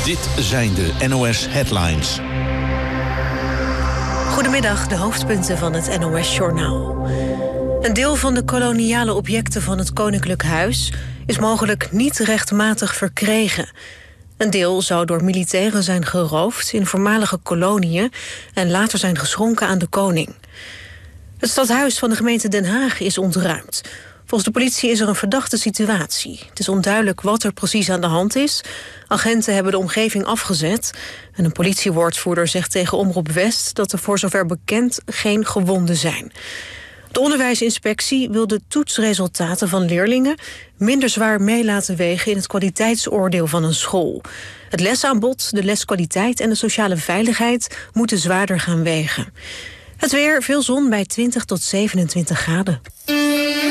Dit zijn de NOS Headlines. Goedemiddag, de hoofdpunten van het NOS-journaal. Een deel van de koloniale objecten van het Koninklijk Huis is mogelijk niet rechtmatig verkregen. Een deel zou door militairen zijn geroofd in voormalige koloniën en later zijn geschonken aan de koning. Het stadhuis van de gemeente Den Haag is ontruimd. Volgens de politie is er een verdachte situatie. Het is onduidelijk wat er precies aan de hand is. Agenten hebben de omgeving afgezet. En een politiewoordvoerder zegt tegen Omroep West dat er voor zover bekend geen gewonden zijn. De onderwijsinspectie wil de toetsresultaten van leerlingen minder zwaar mee laten wegen in het kwaliteitsoordeel van een school. Het lesaanbod, de leskwaliteit en de sociale veiligheid moeten zwaarder gaan wegen. Het weer, veel zon bij 20 tot 27 graden.